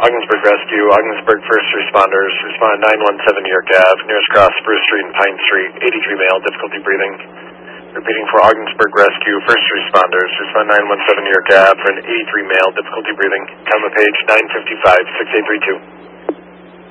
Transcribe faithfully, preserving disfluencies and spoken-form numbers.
Ogdensburg Rescue, Ogdensburg First Responders, respond nine one seven York Avenue, nearest cross Spruce Street and Pine Street, eighty-three male, difficulty breathing. Repeating for Ogdensburg Rescue, First Responders, respond nine one seven York Avenue, for an eighty-three male, difficulty breathing. Time of page nine fifty-five, six eight three two.